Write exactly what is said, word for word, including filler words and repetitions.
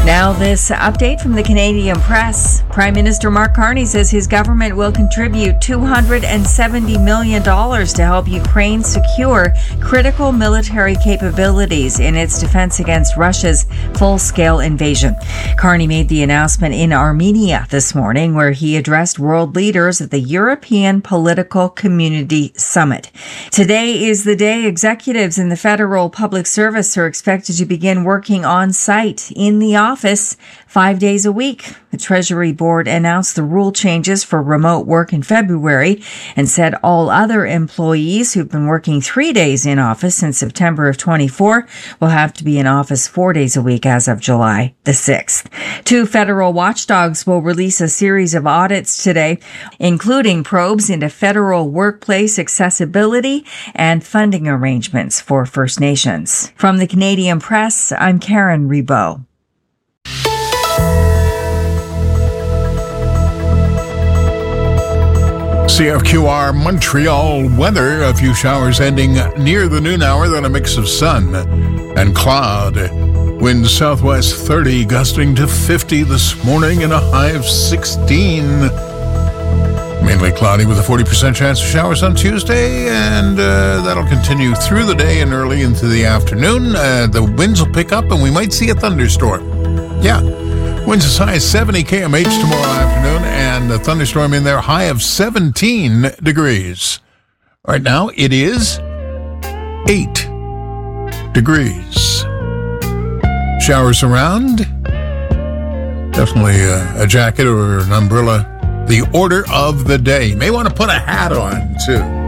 Now, this update from the Canadian Press. Prime Minister Mark Carney says his government will contribute two hundred seventy million dollars to help Ukraine secure critical military capabilities in its defense against Russia's full-scale invasion. Carney made the announcement in Armenia this morning, where he addressed world leaders at the European Political Community Summit. Today is the day executives in the federal public service are expected to begin working on site in the office five days a week. The Treasury Board announced the rule changes for remote work in February and said all other employees who've been working three days in office since September of twenty-four will have to be in office four days a week as of July the sixth. Two federal watchdogs will release a series of audits today, including probes into federal workplace accessibility and funding arrangements for First Nations. From the Canadian Press, I'm Karen Rebo. C F Q R Montreal weather. A few showers ending near the noon hour, then a mix of sun and cloud. Winds southwest thirty, gusting to fifty this morning, and a high of sixteen. Mainly cloudy with a forty percent chance of showers on Tuesday, and uh, that'll continue through the day and early into the afternoon. Uh, the winds will pick up, and we might see a thunderstorm. Yeah. Winds as high as seventy K M H tomorrow afternoon, and a thunderstorm in there, high of seventeen degrees. Right now, it is eight degrees. Showers around. Definitely a, a jacket or an umbrella. The order of the day. You may want to put a hat on, too.